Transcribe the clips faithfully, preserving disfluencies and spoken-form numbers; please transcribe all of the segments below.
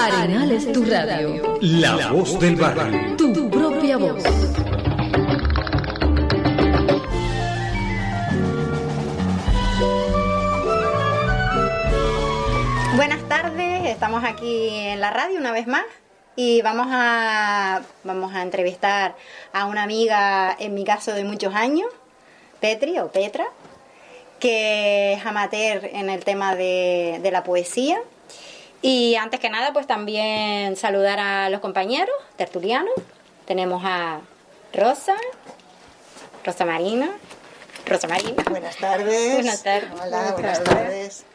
Arenales Tu Radio. La voz del barrio. Tu propia voz. Buenas tardes, estamos aquí en la radio una vez más y vamos a, vamos a entrevistar a una amiga, en mi caso de muchos años, Petri o Petra, que es amateur en el tema de, de la poesía. Y antes que nada, pues también saludar a los compañeros tertulianos. Tenemos a Rosa, Rosa Marina, Rosa Marina. Buenas tardes. Buenas tardes. Hola, buenas tardes.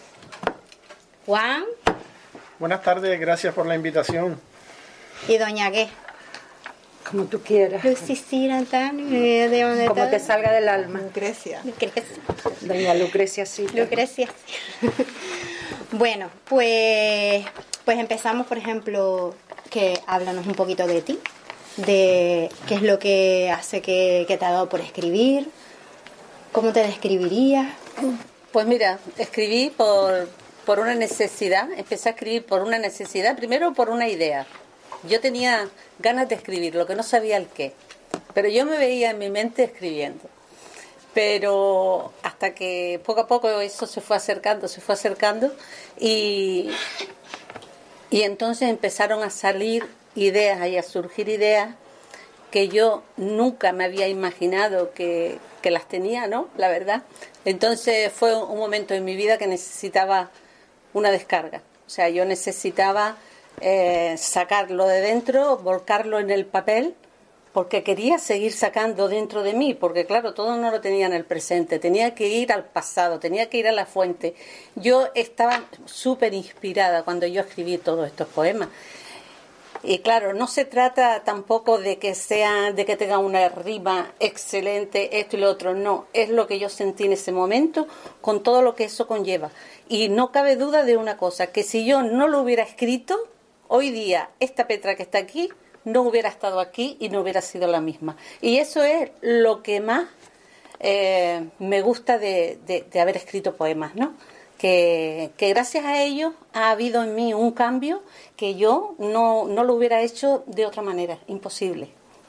Juan. Buenas tardes, gracias por la invitación. Y Doña ¿qué? Como tú quieras. Lucicira Antonio, ¿de dónde Como está? te salga del alma. Lucrecia. Lucrecia. Doña Lucrecia, sí. Lucrecia. Bueno, pues, pues empezamos, por ejemplo, que háblanos un poquito de ti, de qué es lo que hace que, que te ha dado por escribir, cómo te describirías. Pues mira, escribí por, por una necesidad, empecé a escribir por una necesidad, primero por una idea. Yo tenía ganas de escribir, lo que no sabía el qué, pero yo me veía en mi mente escribiendo. Pero hasta que poco a poco eso se fue acercando, se fue acercando y, y entonces empezaron a salir ideas y a surgir ideas que yo nunca me había imaginado que, que las tenía, ¿no? La verdad. Entonces fue un momento en mi vida que necesitaba una descarga. O sea, yo necesitaba eh, sacarlo de dentro, volcarlo en el papel, porque quería seguir sacando dentro de mí, porque claro, todo no lo tenía en el presente, tenía que ir al pasado, tenía que ir a la fuente. Yo estaba súper inspirada cuando yo escribí todos estos poemas. Y claro, no se trata tampoco de que sea, de que tenga una rima excelente, esto y lo otro, no, es lo que yo sentí en ese momento, con todo lo que eso conlleva. Y no cabe duda de una cosa, que si yo no lo hubiera escrito, hoy día esta Petra que está aquí no hubiera estado aquí y no hubiera sido la misma. Y eso es lo que más eh, me gusta de, de, de haber escrito poemas, ¿no? Que, que gracias a ellos ha habido en mí un cambio que yo no, no lo hubiera hecho de otra manera, imposible.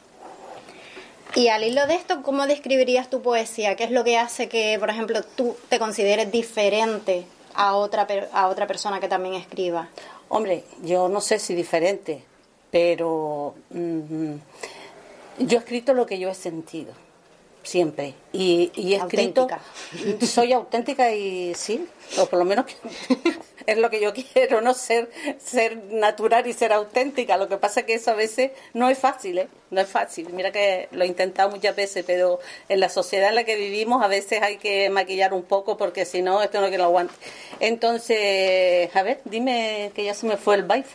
Y al hilo de esto, ¿cómo describirías tu poesía? ¿Qué es lo que hace que, por ejemplo, tú te consideres diferente a otra, a otra persona que también escriba? Hombre, yo no sé si diferente, pero mmm, yo he escrito lo que yo he sentido, siempre. Y, y he escrito... Auténtica. Soy auténtica y sí, o por lo menos es lo que yo quiero, ¿no? Ser, ser natural y ser auténtica. Lo que pasa es que eso a veces no es fácil, ¿eh? No es fácil. Mira que lo he intentado muchas veces, pero en la sociedad en la que vivimos a veces hay que maquillar un poco porque si no, esto no es que lo aguante. Entonces, a ver, dime que ya se me fue el baile.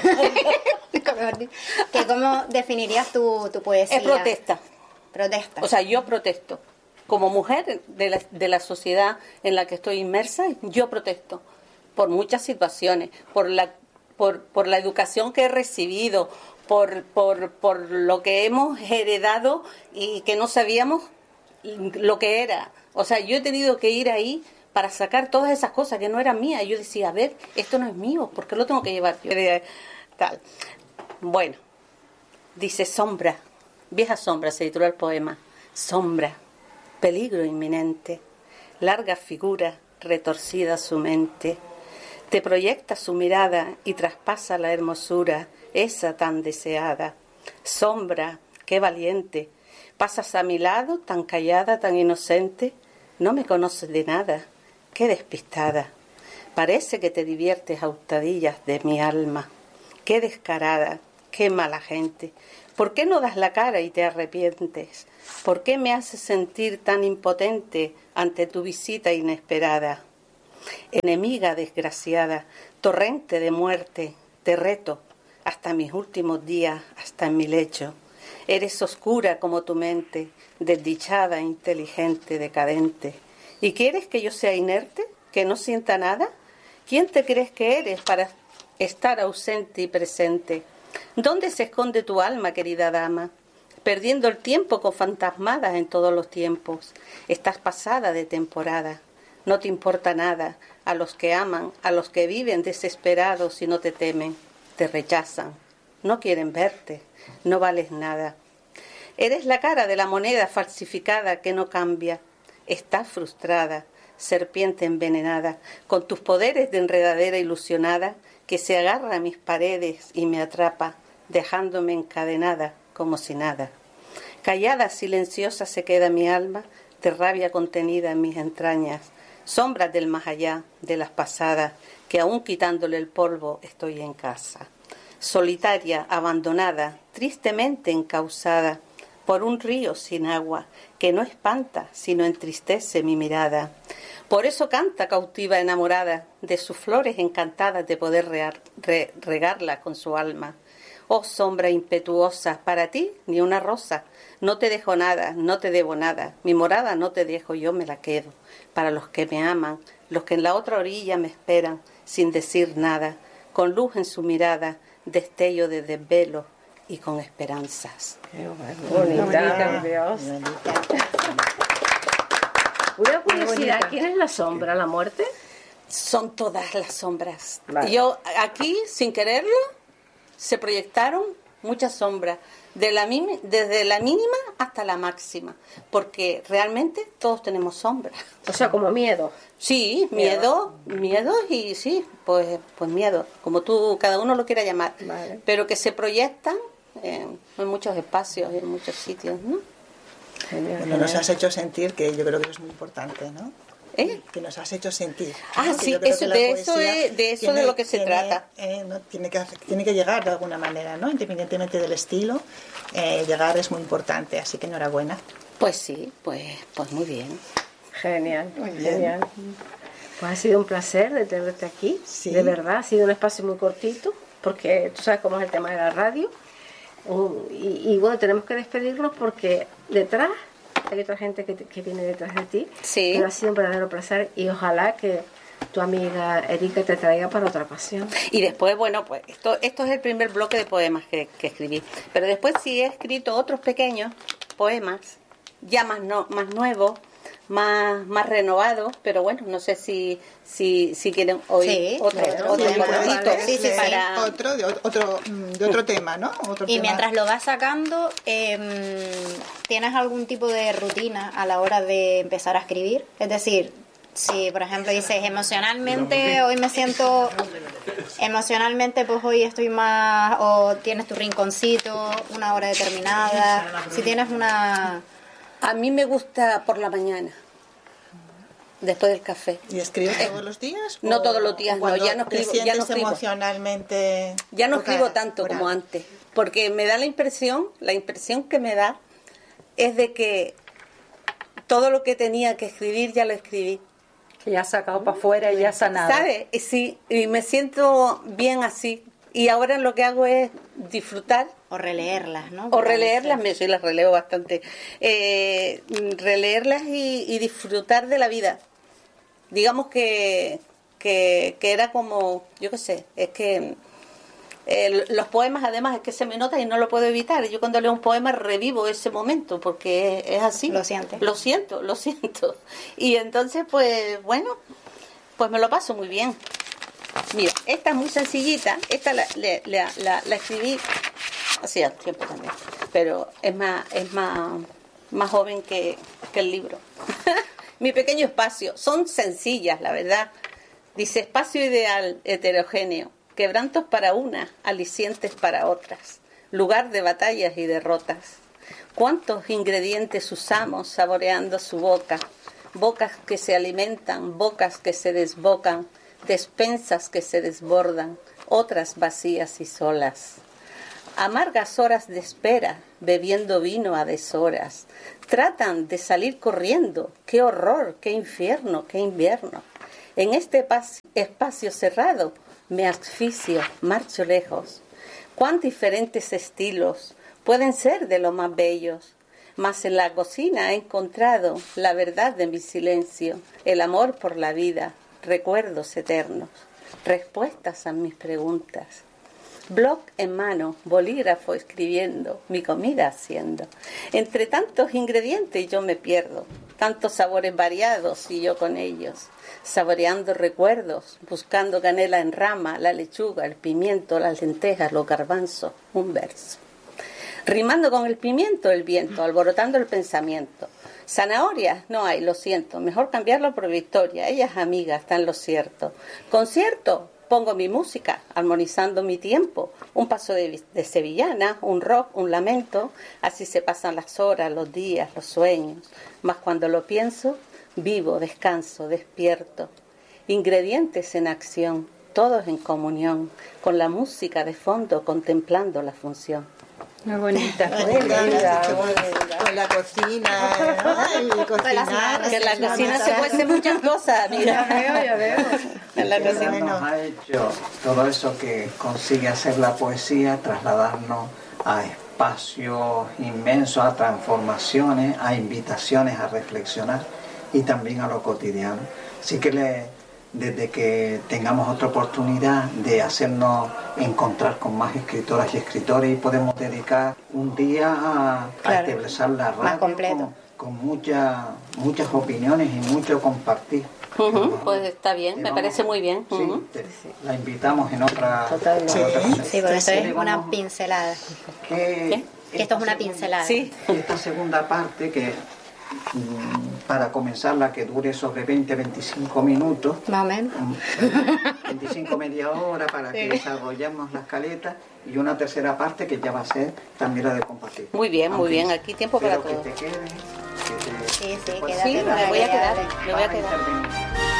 ¿Que ¿Cómo definirías tu, tu poesía? Es protesta. Protesta. O sea, yo protesto. Como mujer de la, de la sociedad en la que estoy inmersa, yo protesto por muchas situaciones, por la, por, por la educación que he recibido, por, por, por lo que hemos heredado y que no sabíamos lo que era. O sea, yo he tenido que ir ahí para sacar todas esas cosas que no eran mías. Yo decía, a ver, esto no es mío, ¿por qué lo tengo que llevar yo? Tal. Bueno, dice sombra, vieja sombra, se titula el poema. Sombra, peligro inminente, larga figura, retorcida su mente. Te proyecta su mirada y traspasa la hermosura, esa tan deseada. Sombra, qué valiente, pasas a mi lado, tan callada, tan inocente. No me conoces de nada, qué despistada. Parece que te diviertes a hurtadillas de mi alma. Qué descarada, qué mala gente. ¿Por qué no das la cara y te arrepientes? ¿Por qué me haces sentir tan impotente ante tu visita inesperada? Enemiga desgraciada, torrente de muerte, te reto hasta mis últimos días, hasta en mi lecho. Eres oscura como tu mente, desdichada, inteligente, decadente. ¿Y quieres que yo sea inerte, que no sienta nada? ¿Quién te crees que eres para estar ausente y presente? ¿Dónde se esconde tu alma, querida dama? Perdiendo el tiempo con fantasmadas en todos los tiempos. Estás pasada de temporada. No te importa nada, a los que aman, a los que viven desesperados y no te temen. te rechazan, no quieren verte, no vales nada. Eres la cara de la moneda falsificada que no cambia. Estás frustrada, serpiente envenenada, con tus poderes de enredadera ilusionada, que se agarra a mis paredes y me atrapa, dejándome encadenada como si nada. Callada, silenciosa se queda mi alma, de rabia contenida en mis entrañas, sombras del más allá, de las pasadas, que aún quitándole el polvo estoy en casa. Solitaria, abandonada, tristemente encauzada, por un río sin agua, que no espanta, sino entristece mi mirada. Por eso canta cautiva enamorada, de sus flores encantadas de poder rear, re, regarla con su alma. Oh sombra impetuosa, para ti ni una rosa, no te dejo nada, no te debo nada, mi morada no te dejo, yo me la quedo. Para los que me aman, los que en la otra orilla me esperan, sin decir nada, con luz en su mirada, destello de desvelo y con esperanzas. Qué bonita, bonita. Dios. Una curiosidad, ¿quién es la sombra, la muerte? Son todas las sombras. Vale. Yo aquí, sin quererlo, se proyectaron muchas sombras, de la mimi- desde la mínima hasta la máxima, porque realmente todos tenemos sombras. O sea, como miedo. Sí, miedo, miedo y sí, pues, pues miedo, como tú, cada uno lo quiera llamar, Vale. pero que se proyectan en, en muchos espacios, en muchos sitios, ¿no? Genial, Bueno, nos genial. has hecho sentir, que yo creo que eso es muy importante, ¿no? ¿Eh? Que nos has hecho sentir. Ah, ¿no? Que sí, yo creo eso- que la de eso poesía es- de eso de lo que se tiene, trata. eh, ¿no? tiene, que hacer- tiene que llegar de alguna manera, ¿no? Independientemente del estilo, eh, llegar es muy importante, así que enhorabuena. Pues sí, pues, pues muy bien. Genial, Muy bien. genial. Pues ha sido un placer de tenerte aquí, Sí. de verdad, ha sido un espacio muy cortito, porque tú sabes cómo es el tema de la radio. Um, y, y bueno, tenemos que despedirnos porque detrás hay otra gente que, que viene detrás de ti. Sí. Pero ha sido un verdadero placer y ojalá que tu amiga Erika te traiga para otra ocasión. Y después, bueno, pues esto, esto es el primer bloque de poemas que, que escribí. Pero después sí he escrito otros pequeños poemas, ya más, no, más nuevos, más, más renovados, pero bueno, no sé si, si, si quieren oír Sí, otro, claro. otro Sí, momentito. vale. Sí, sí, sí. para- Otro, de otro, mm, de otro tema, ¿no? Otro Y tema. mientras lo vas sacando, em, ¿tienes algún tipo de rutina a la hora de empezar a escribir? Es decir, si por ejemplo dices emocionalmente, hoy me siento, emocionalmente pues hoy estoy más, o tienes tu rinconcito, una hora determinada, si tienes una... A mí me gusta por la mañana, después del café. ¿Y escribes todos los días? No o- todos los días, o no, cuando ya no te escribo, ya no sientes escribo. emocionalmente... Ya no tocada escribo tanto por como algo? antes, porque me da la impresión, la impresión que me da es de que todo lo que tenía que escribir ya lo escribí. Que ya has sacado para afuera y ya has sanado. ¿Sabes? Y sí, y me siento bien así. Y ahora lo que hago es disfrutar O releerlas, ¿no? o releerlas, me sí las releo bastante, eh, releerlas y, y disfrutar de la vida. Digamos que, que, que era como, yo qué sé, es que eh, los poemas además es que se me nota y no lo puedo evitar. Yo cuando leo un poema revivo ese momento porque es, es así. Lo sientes. Lo siento, lo siento. Y entonces, pues bueno, pues me lo paso muy bien. Mira, esta es muy sencillita, esta la, la, la, la, la escribí hacía tiempo también, pero es más, es más, más joven que, que el libro. Mi pequeño espacio, son sencillas, la verdad. Dice, espacio ideal, heterogéneo, quebrantos para unas, alicientes para otras, lugar de batallas y derrotas. ¿Cuántos ingredientes usamos saboreando su boca? Bocas que se alimentan, bocas que se desbocan, despensas que se desbordan, otras vacías y solas. Amargas horas de espera, bebiendo vino a deshoras. Tratan de salir corriendo. ¡Qué horror, qué infierno, qué invierno! En este pas- espacio cerrado me asfixio, marcho lejos. Cuán diferentes estilos pueden ser de los más bellos. Mas en la cocina he encontrado la verdad de mi silencio, el amor por la vida, recuerdos eternos, respuestas a mis preguntas. blog en mano, bolígrafo escribiendo, mi comida haciendo. Entre tantos ingredientes yo me pierdo, tantos sabores variados y yo con ellos, saboreando recuerdos, buscando canela en rama, la lechuga, el pimiento, las lentejas, los garbanzos, un verso. Rimando con el pimiento el viento, alborotando el pensamiento. Zanahorias no hay, lo siento, mejor cambiarlo por Victoria, ella es amiga, está en lo cierto. Concierto, pongo mi música, armonizando mi tiempo, un paso de, de sevillana, un rock, un lamento, así se pasan las horas, los días, los sueños, mas cuando lo pienso, vivo, descanso, despierto. Ingredientes en acción, todos en comunión, con la música de fondo, contemplando la función. Muy bonita. Muy linda, con la cocina, ¿no? Y cocinar. Que en la cocina se puede hacer muchas cosas, mira. Ya veo, ya veo. En la Ella cocina. nos ha hecho todo eso que consigue hacer la poesía, trasladarnos a espacios inmensos, a transformaciones, a invitaciones a reflexionar y también a lo cotidiano. Así que le, desde que tengamos otra oportunidad de hacernos encontrar con más escritoras y escritores y podemos dedicar un día a, Claro. a establecer la radio Más completo. con, con muchas muchas opiniones y mucho compartir. Ujú, pues está bien, me parece muy bien. Sí, Ujú. te- la invitamos en otra. Totalmente. en otra Sí, ocasión. Sí, porque esto es Le una vamos- pincelada. que Que esto es una esta pincelada. Sí. Esta segunda parte que mm, para comenzarla que dure sobre veinte a veinticinco minutos, Más o menos. mm, veinticinco media hora para que desarrollemos las caletas y una tercera parte que ya va a ser también la de compartir. Muy bien, muy Aunque- bien, aquí tiempo para pero todo. que te quedes, que te- Sí, sí, que puedas- quédate Sí, para me voy a que quedar, hable. me voy a vas quedar. intervenir.